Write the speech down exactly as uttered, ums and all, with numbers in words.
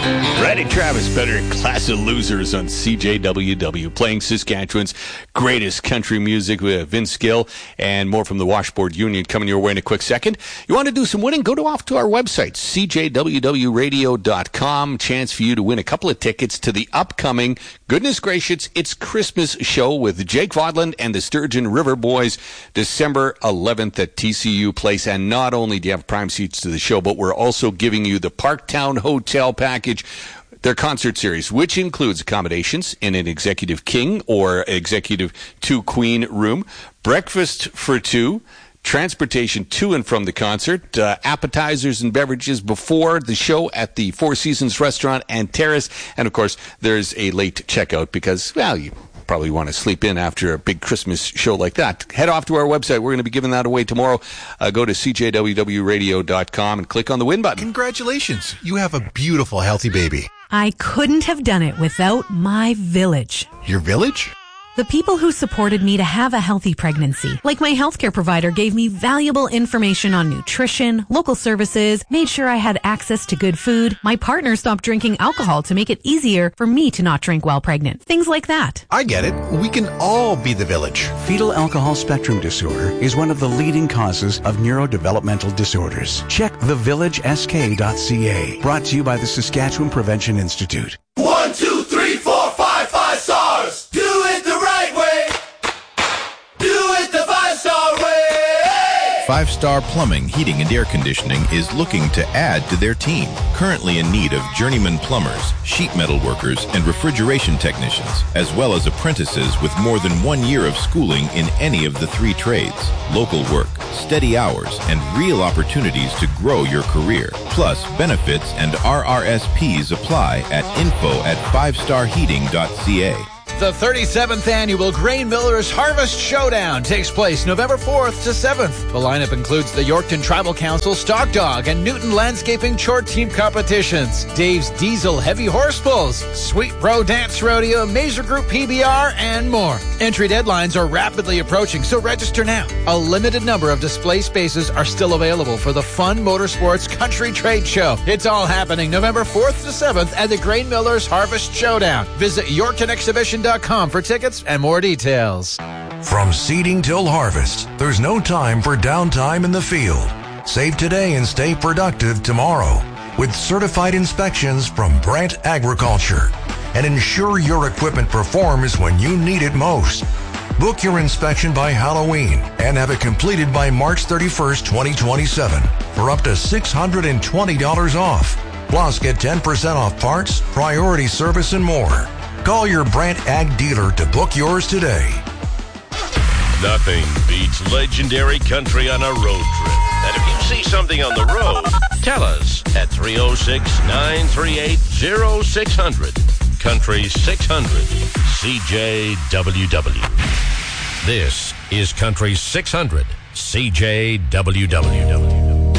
Randy Travis, better class of losers on C J W W, playing Saskatchewan's greatest country music with Vince Gill and more from the Washboard Union coming your way in a quick second. You want to do some winning? Go to off to our website, c j w w radio dot com. Chance for you to win a couple of tickets to the upcoming, goodness gracious, It's Christmas show with Jake Vodland and the Sturgeon River Boys, December eleventh at T C U Place. And not only do you have prime seats to the show, but we're also giving you the Parktown Hotel package, their concert series, which includes accommodations in an executive king or executive two queen room, breakfast for two, transportation to and from the concert, uh, appetizers and beverages before the show at the Four Seasons Restaurant and Terrace, and of course there's a late checkout because, well, you probably want to sleep in after a big Christmas show like that. Head off to our website. We're going to be giving that away tomorrow. Uh, go to c j w w radio dot com and click on the win button. Congratulations. You have a beautiful, healthy baby. I couldn't have done it without my village. Your village? The people who supported me to have a healthy pregnancy. Like my healthcare provider gave me valuable information on nutrition, local services, made sure I had access to good food. My partner stopped drinking alcohol to make it easier for me to not drink while pregnant. Things like that. I get it. We can all be the village. Fetal alcohol spectrum disorder is one of the leading causes of neurodevelopmental disorders. Check the village s k dot c a. Brought to you by the Saskatchewan Prevention Institute. One, two, three, four, five, five stars. Do it the right way. Do it the five-star way. Five Star Plumbing, Heating, and Air Conditioning is looking to add to their team. Currently in need of journeyman plumbers, sheet metal workers, and refrigeration technicians, as well as apprentices with more than one year of schooling in any of the three trades. Local work, steady hours, and real opportunities to grow your career. Plus, benefits and R R S Ps apply at info at five star heating dot c a. The thirty-seventh Annual Grain Millers Harvest Showdown takes place November fourth to seventh. The lineup includes the Yorkton Tribal Council Stock Dog and Newton Landscaping Short Team competitions, Dave's Diesel Heavy Horse Pulls, Sweet Bro Dance Rodeo, Mazer Group P B R, and more. Entry deadlines are rapidly approaching, so register now. A limited number of display spaces are still available for the Fun Motorsports Country Trade Show. It's all happening November fourth to seventh at the Grain Millers Harvest Showdown. Visit Yorkton Exhibition dot com for tickets and more details. From seeding till harvest, there's no time for downtime in the field. Save today and stay productive tomorrow with certified inspections from Brandt Agriculture, and ensure your equipment performs when you need it most. Book your inspection by Halloween and have it completed by March thirty-first, twenty twenty-seven for up to six hundred twenty dollars off. Plus, get ten percent off parts, priority service, and more. Call your Brandt Ag dealer to book yours today. Nothing beats legendary country on a road trip. And if you see something on the road, tell us at three oh six, nine three eight, oh six hundred. Country six hundred, C J W W. This is Country six hundred, C J W W.